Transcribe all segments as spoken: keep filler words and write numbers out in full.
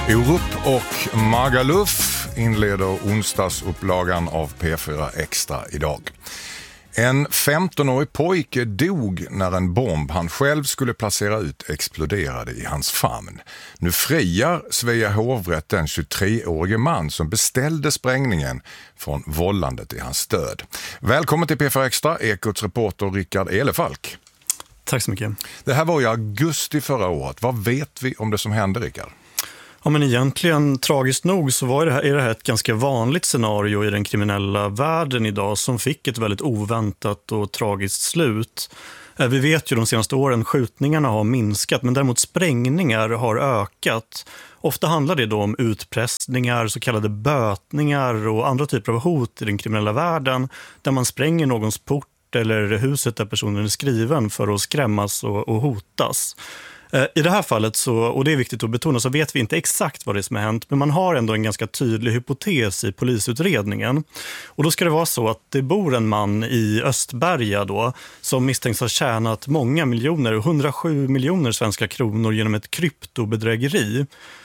Orup och Magaluf inleder onsdagsupplagan av P fyra Extra idag. En femtonårig pojke dog när en bomb han själv skulle placera ut exploderade i hans famn. Nu friar Svea hovrätt den tjugotreårige man som beställde sprängningen från vållandet i hans död. Välkommen till P fyra Extra, Ekots reporter Rickard Elefalk. Tack så mycket. Det här var i augusti förra året. Vad vet vi om det som hände, Rickard? Ja, men egentligen, tragiskt nog, så var det här, är det här ett ganska vanligt scenario i den kriminella världen idag som fick ett väldigt oväntat och tragiskt slut. Vi vet ju de senaste åren skjutningarna har minskat, men däremot sprängningar har ökat. Ofta handlar det då om utpressningar, så kallade bötningar och andra typer av hot i den kriminella världen där man spränger någons port eller huset där personen är skriven för att skrämmas och, och hotas. I det här fallet, så, och det är viktigt att betona, så vet vi inte exakt vad det är som har hänt, men man har ändå en ganska tydlig hypotes i polisutredningen. Och då ska det vara så att det bor en man i Östberga då, som misstänks ha tjänat många miljoner, hundrasju miljoner svenska kronor genom ett kryptobedrägeri.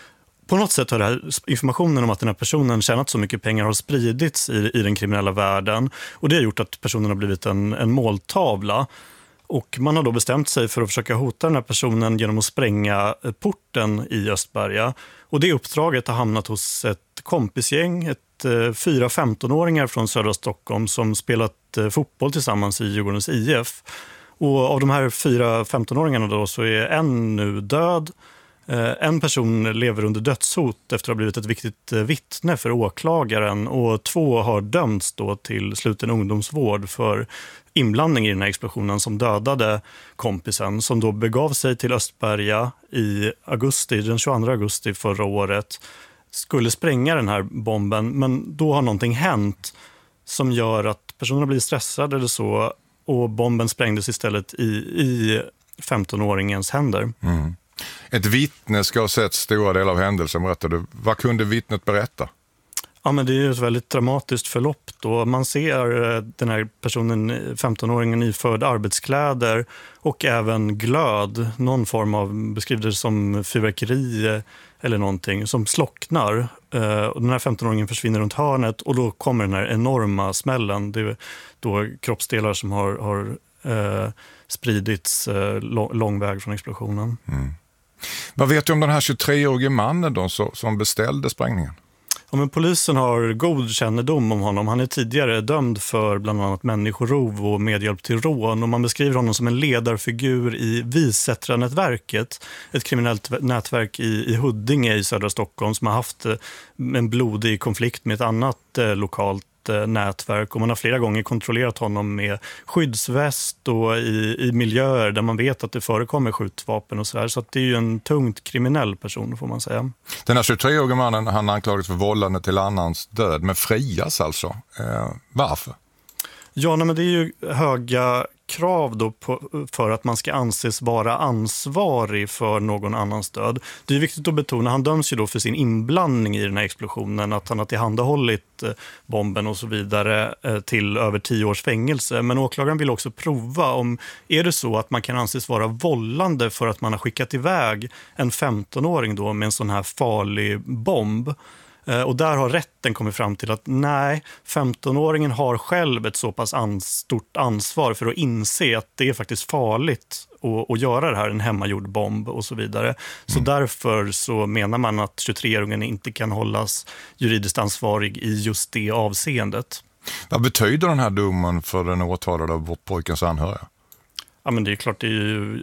På något sätt har det här, informationen om att den här personen tjänat så mycket pengar har spridits i, i den kriminella världen, och det har gjort att personen har blivit en, en måltavla. Och man har då bestämt sig för att försöka hota den här personen genom att spränga porten i Östberga. Och det uppdraget har hamnat hos ett kompisgäng, ett eh, fyra femtonåringar från södra Stockholm som spelat eh, fotboll tillsammans i Djurgårdens I F. Och av de här fyra femtonåringarna då så är en nu död. Eh, en person lever under dödshot efter att ha blivit ett viktigt eh, vittne för åklagaren, och två har dömts då till sluten ungdomsvård för inblandning i den här explosionen som dödade kompisen, som då begav sig till Östberga i augusti, den tjugoandra augusti förra året, skulle spränga den här bomben, men då har någonting hänt som gör att personen blir stressad eller så, och bomben sprängdes istället i, i femtonåringens händer. Mm. Ett vittne ska ha sett stora delar av händelsen, berättade. Vad kunde vittnet berätta? Ja, men det är ju ett väldigt dramatiskt förlopp då. Man ser den här personen, femtonåringen, iförd arbetskläder och även glöd, någon form av, beskrivs det som fyrverkeri eller någonting, som slocknar. Och den här femtonåringen försvinner runt hörnet, och då kommer den här enorma smällen. Det är då kroppsdelar som har, har eh, spridits eh, lång väg från explosionen. Mm. Vad vet du om den här tjugotreårige mannen då, som beställde sprängningen? Ja, men polisen har god kännedom om honom. Han är tidigare dömd för bland annat människorov och medhjälp till rån, och man beskriver honom som en ledarfigur i Visättra-nätverket, ett kriminellt nätverk i, i Huddinge i södra Stockholm som har haft en blodig konflikt med ett annat eh, lokalt nätverk, och man har flera gånger kontrollerat honom med skyddsväst och i, i miljöer där man vet att det förekommer skjutvapen och sådär, så att det är ju en tungt kriminell person, får man säga. Den här tjugotreårige mannen, han anklagats för vållande till annans död, men frias alltså. Eh, varför? Ja, nej, men det är ju höga krav då på, för att man ska anses vara ansvarig för någon annans död. Det är viktigt att betona, han döms ju då för sin inblandning i den här explosionen, att han har tillhandahållit bomben och så vidare till över tio års fängelse. Men åklagaren vill också prova om, är det så att man kan anses vara vållande för att man har skickat iväg en femtonåring då med en sån här farlig bomb. Och där har rätten kommit fram till att nej, femtonåringen har själv ett så pass ans- stort ansvar för att inse att det är faktiskt farligt att, att göra det här, en hemmagjord bomb och så vidare. Så mm. därför så menar man att tjugotreåringen inte kan hållas juridiskt ansvarig i just det avseendet. Vad betyder den här domen för den åtalade av pojkens anhöriga? Ja, men det är klart, det är ju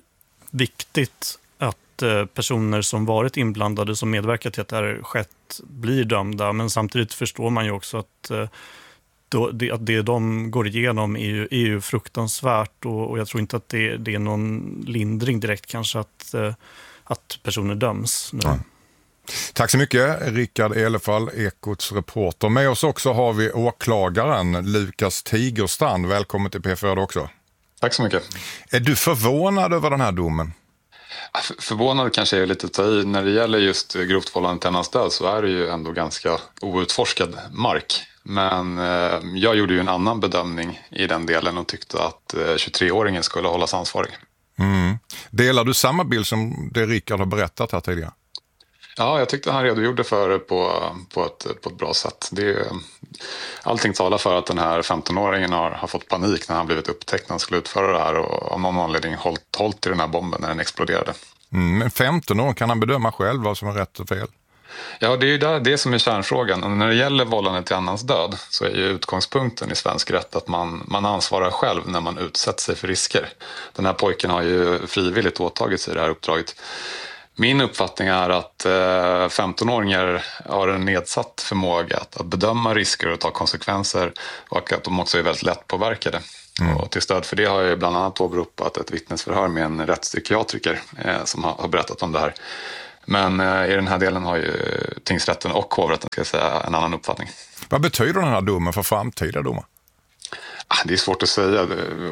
viktigt att personer som varit inblandade, som medverkar till att det här skett, blir dömda. Men samtidigt förstår man ju också att, då, det, att det de går igenom är ju, är ju fruktansvärt, och, och jag tror inte att det, det är någon lindring direkt kanske att, att personer döms nu. Ja. Tack så mycket, Rickard Elefall, Ekots reporter. Med oss också har vi åklagaren Lukas Tigerstrand. Välkommen till P fyra också. Tack så mycket. Är du förvånad över den här domen? Förvånad kanske är lite att ta i. När det gäller just grovt vållande till annans död så är det ju ändå ganska outforskad mark. Men eh, jag gjorde ju en annan bedömning i den delen och tyckte att eh, tjugotreåringen skulle hållas ansvarig. Mm. Delar du samma bild som det Rickard har berättat här tidigare? Ja, jag tyckte han redogjorde för det på, på, ett, på ett bra sätt. Det är, allting talar för att den här femtonåringen har, har fått panik när han blivit upptäckt när han skulle utföra det här och av någon anledning hållit, hållit i den här bomben när den exploderade. Mm, men femton år, kan han bedöma själv vad som är rätt och fel? Ja, det är ju det, det som är kärnfrågan. Och när det gäller vållande till annans död så är ju utgångspunkten i svensk rätt att man, man ansvarar själv när man utsätter sig för risker. Den här pojken har ju frivilligt åtagit sig det här uppdraget. Min uppfattning är att eh, femtonåringar har en nedsatt förmåga att, att bedöma risker och ta konsekvenser och att de också är väldigt lätt påverkade. Mm. Och till stöd för det har jag bland annat åberopat ett vittnesförhör med en rättspsykiatriker eh, som har, har berättat om det här. Men eh, i den här delen har ju tingsrätten och hovrätten ska jag säga, en annan uppfattning. Vad betyder den här domen för framtida domar? Ah, det är svårt att säga.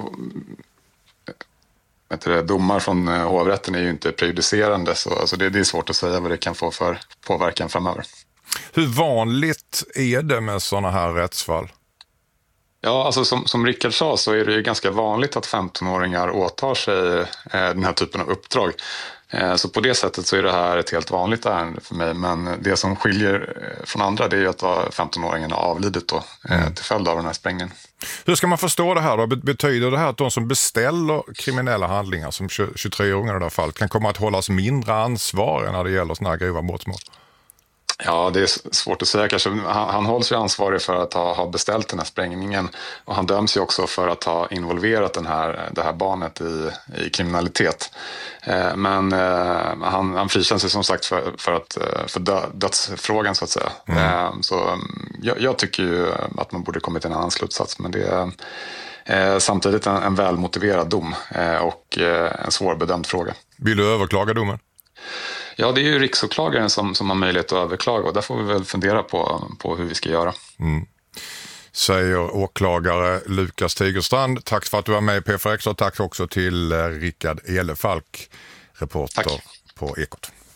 Det, domar från hovrätten är ju inte prejudicerande så alltså det, det är svårt att säga vad det kan få för påverkan framöver. Hur vanligt är det med sådana här rättsfall? Ja, alltså som, som Rickard sa så är det ju ganska vanligt att femtonåringar åtar sig eh, den här typen av uppdrag. Eh, så på det sättet så är det här ett helt vanligt ärende för mig. Men det som skiljer från andra det är ju att femtonåringen har avlidit då, eh, mm. till följd av den här sprängningen. Hur ska man förstå det här då? Betyder det här att de som beställer kriminella handlingar som tjugotre-åringar i det här fallet kan komma att hållas mindre ansvar när det gäller sådana här grova brottsmål? Ja, det är svårt att säga kanske. Han, han hålls ju ansvarig för att ha, ha beställt den här sprängningen och han döms ju också för att ha involverat den här, det här barnet i, i kriminalitet. Eh, men eh, han, han frikänns ju som sagt för, för, att, för dö, dödsfrågan så att säga. Mm. Eh, så jag, jag tycker ju att man borde kommit till en annan slutsats, men det är eh, samtidigt en, en välmotiverad dom eh, och eh, en svårbedömd fråga. Vill du överklaga domen? Ja, det är ju riksåklagaren som, som har möjlighet att överklaga och där får vi väl fundera på, på hur vi ska göra. Mm. Säger åklagare Lukas Tigerstrand. Tack för att du var med i P fyra Extra och tack också till Rickard Elefalk, reporter tack. På Ekot.